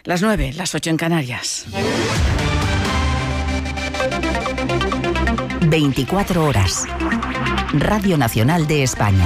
Las 9, las 8 en Canarias. 24 horas. Radio Nacional de España.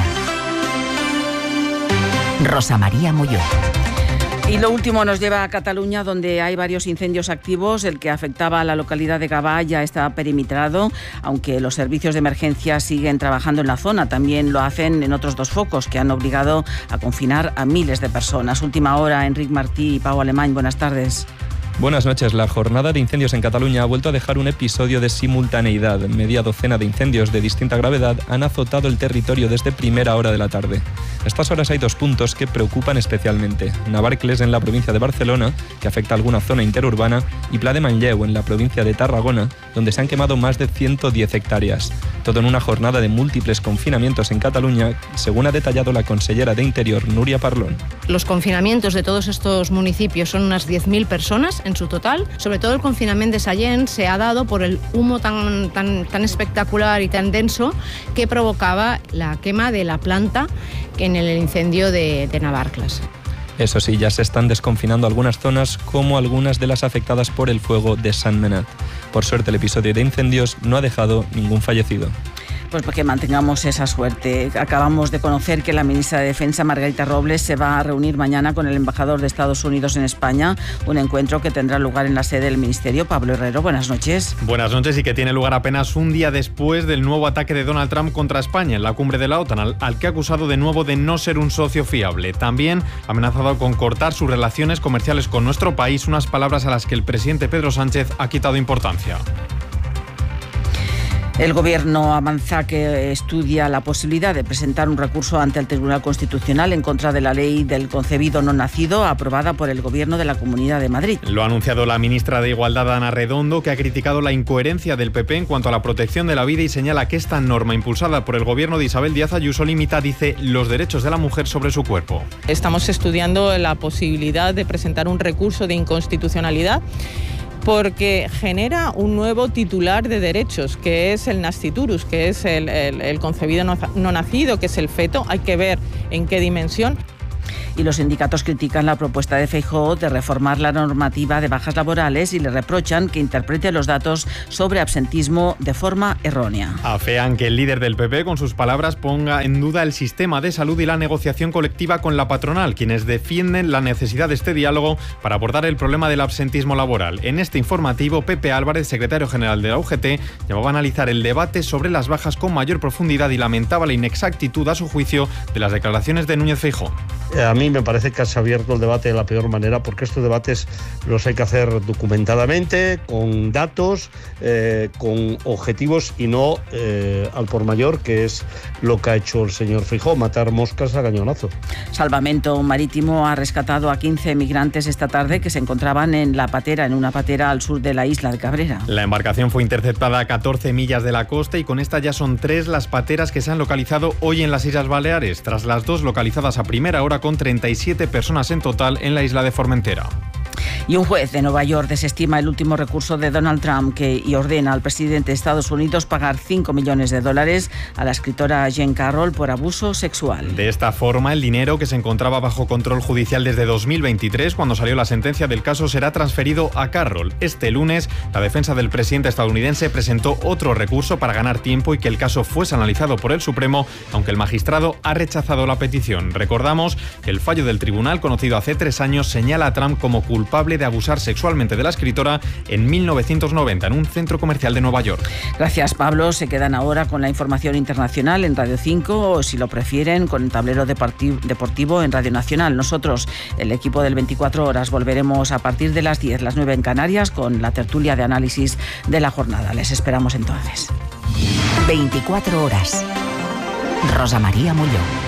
Rosa María Molló. Y lo último nos lleva a Cataluña, donde hay varios incendios activos. El que afectaba a la localidad de Gavà ya está perimetrado, aunque los servicios de emergencia siguen trabajando en la zona. También lo hacen en otros 2 focos que han obligado a confinar a miles de personas. Última hora, Enric Martí y Pau Alemany, buenas tardes. Buenas noches. La jornada de incendios en Cataluña ha vuelto a dejar un episodio de simultaneidad. Media docena de incendios de distinta gravedad han azotado el territorio desde primera hora de la tarde. A estas horas hay 2 puntos que preocupan especialmente. Navarcles, en la provincia de Barcelona, que afecta a alguna zona interurbana, y Pla de Manlleu, en la provincia de Tarragona, donde se han quemado más de 110 hectáreas. Todo en una jornada de múltiples confinamientos en Cataluña, según ha detallado la consellera de Interior, Núria Parlon. Los confinamientos de todos estos municipios son unas 10.000 personas en su total. Sobre todo el confinamiento de Sallent se ha dado por el humo tan espectacular y tan denso que provocaba la quema de la planta en el incendio de Navarcles. Eso sí, ya se están desconfinando algunas zonas, como algunas de las afectadas por el fuego de Sentmenat. Por suerte, el episodio de incendios no ha dejado ningún fallecido. Pues porque mantengamos esa suerte. Acabamos de conocer que la ministra de Defensa, Margarita Robles, se va a reunir mañana con el embajador de Estados Unidos en España, un encuentro que tendrá lugar en la sede del Ministerio. Pablo Herrero, buenas noches. Buenas noches, y que tiene lugar apenas un día después del nuevo ataque de Donald Trump contra España en la cumbre de la OTAN, al que ha acusado de nuevo de no ser un socio fiable. También ha amenazado con cortar sus relaciones comerciales con nuestro país, unas palabras a las que el presidente Pedro Sánchez ha quitado importancia. El Gobierno avanza que estudia la posibilidad de presentar un recurso ante el Tribunal Constitucional en contra de la ley del concebido no nacido aprobada por el Gobierno de la Comunidad de Madrid. Lo ha anunciado la ministra de Igualdad, Ana Redondo, que ha criticado la incoherencia del PP en cuanto a la protección de la vida y señala que esta norma impulsada por el Gobierno de Isabel Díaz Ayuso limita, dice, los derechos de la mujer sobre su cuerpo. Estamos estudiando la posibilidad de presentar un recurso de inconstitucionalidad, porque genera un nuevo titular de derechos, que es el nasciturus, que es el concebido no nacido, que es el feto. Hay que ver en qué dimensión. Y los sindicatos critican la propuesta de Feijóo de reformar la normativa de bajas laborales y le reprochan que interprete los datos sobre absentismo de forma errónea. Afean que el líder del PP, con sus palabras, ponga en duda el sistema de salud y la negociación colectiva con la patronal, quienes defienden la necesidad de este diálogo para abordar el problema del absentismo laboral. En este informativo, Pepe Álvarez, secretario general de la UGT, llamaba a analizar el debate sobre las bajas con mayor profundidad y lamentaba la inexactitud, a su juicio, de las declaraciones de Núñez Feijóo. A mí me parece que has abierto el debate de la peor manera, porque estos debates los hay que hacer documentadamente, con datos, con objetivos y no al por mayor, que es lo que ha hecho el señor Feijóo, matar moscas a cañonazo. Salvamento Marítimo ha rescatado a 15 migrantes esta tarde que se encontraban en una patera al sur de la isla de Cabrera. La embarcación fue interceptada a 14 millas de la costa y con esta ya son 3 las pateras que se han localizado hoy en las Islas Baleares, tras las 2 localizadas a primera hora, con 37 personas en total en la isla de Formentera. Y un juez de Nueva York desestima el último recurso de Donald Trump y ordena al presidente de Estados Unidos pagar $5 millones a la escritora Jean Carroll por abuso sexual. De esta forma, el dinero, que se encontraba bajo control judicial desde 2023, cuando salió la sentencia del caso, será transferido a Carroll. Este lunes, la defensa del presidente estadounidense presentó otro recurso para ganar tiempo y que el caso fuese analizado por el Supremo, aunque el magistrado ha rechazado la petición. Recordamos que el fallo del tribunal, conocido hace 3 años, señala a Trump como culpable de abusar sexualmente de la escritora en 1990 en un centro comercial de Nueva York. Gracias, Pablo. Se quedan ahora con la información internacional en Radio 5 o, si lo prefieren, con el tablero deportivo en Radio Nacional. Nosotros, el equipo del 24 horas, volveremos a partir de las 10, las 9 en Canarias, con la tertulia de análisis de la jornada. Les esperamos entonces. 24 horas. Rosa María Molló.